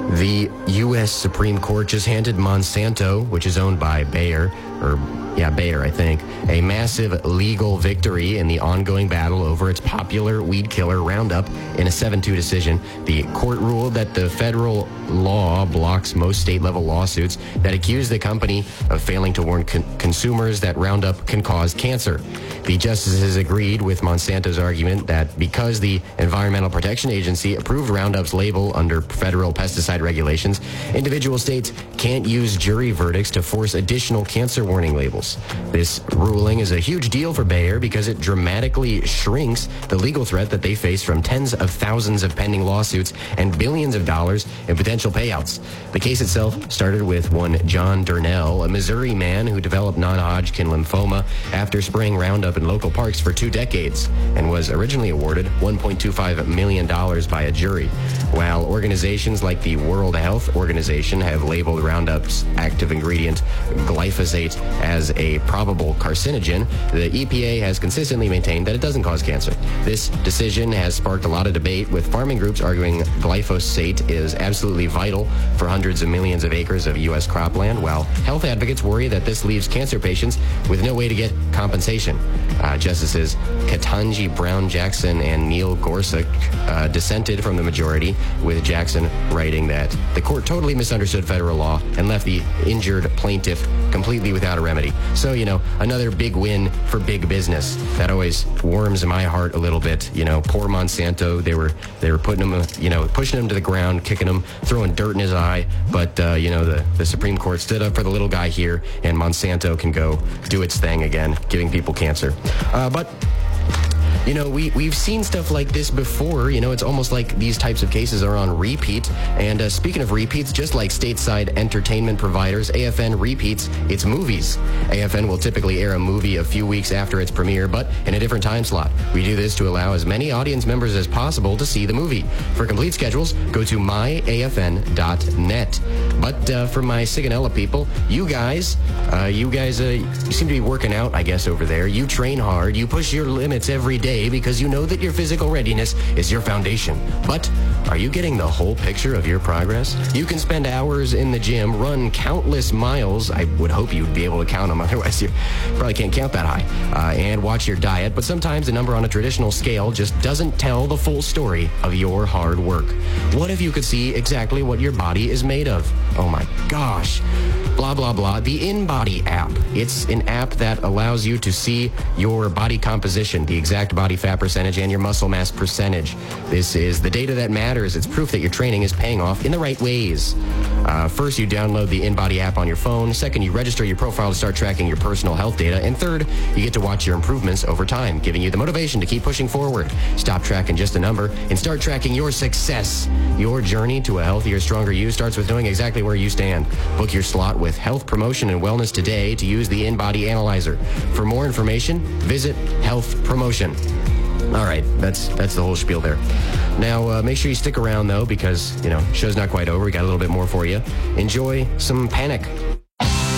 The U.S. Supreme Court just handed Monsanto, which is owned by Bayer, Bayer, I think, a massive legal victory in the ongoing battle over its popular weed killer Roundup in a 7-2 decision. The court ruled that the federal law blocks most state-level lawsuits that accuse the company of failing to warn consumers that Roundup can cause cancer. The justices agreed with Monsanto's argument that because the Environmental Protection Agency approved Roundup's label under federal pesticide regulations, individual states can't use jury verdicts to force additional cancer warning labels. This ruling is a huge deal for Bayer because it dramatically shrinks the legal threat that they face from tens of thousands of pending lawsuits and billions of dollars in potential payouts. The case itself started with one John Durnell, a Missouri man who developed non-Hodgkin lymphoma after spraying Roundup in local parks for 2 decades and was originally awarded $1.25 million by a jury. While organizations like the World Health Organization have labeled Roundup's active ingredient glyphosate as a probable carcinogen, the EPA has consistently maintained that it doesn't cause cancer. This decision has sparked a lot of debate, with farming groups arguing glyphosate is absolutely vital for hundreds of millions of acres of U.S. cropland, while health advocates worry that this leaves cancer patients with no way to get compensation. Justices Ketanji Brown Jackson and Neil Gorsuch dissented from the majority, with Jackson writing that the court totally misunderstood federal law and left the injured plaintiff completely without a remedy. So, another big win for big business. That always warms my heart a little bit. Poor Monsanto, they were putting him, pushing him to the ground, kicking him, throwing dirt in his eye. But, the Supreme Court stood up for the little guy here, and Monsanto can go do its thing again, giving people cancer. But we've seen stuff like this before. It's almost like these types of cases are on repeat. And speaking of repeats, just like stateside entertainment providers, AFN repeats its movies. AFN will typically air a movie a few weeks after its premiere, but in a different time slot. We do this to allow as many audience members as possible to see the movie. For complete schedules, go to myafn.net. But for my Sigonella people, you guys you seem to be working out, I guess, over there. You train hard. You push your limits every day because you know that your physical readiness is your foundation. But are you getting the whole picture of your progress? You can spend hours in the gym, run countless miles. I would hope you'd be able to count them, otherwise you probably can't count that high. And watch your diet. But sometimes a number on a traditional scale just doesn't tell the full story of your hard work. What if you could see exactly what your body is made of? Oh my gosh. Blah, blah, blah. The InBody app. It's an app that allows you to see your body composition, the exact body fat percentage, and your muscle mass percentage. This is the data that matters. It's proof that your training is paying off in the right ways. First, you download the InBody app on your phone. Second, you register your profile to start tracking your personal health data. And third, you get to watch your improvements over time, giving you the motivation to keep pushing forward. Stop tracking just a number and start tracking your success. Your journey to a healthier, stronger you starts with knowing exactly where you stand. Book your slot with Health Promotion and Wellness today to use the InBody Analyzer. For more information, visit Health Promotion. All right, that's the whole spiel there. Now, make sure you stick around, though, because, show's not quite over. We got a little bit more for you. Enjoy some Panic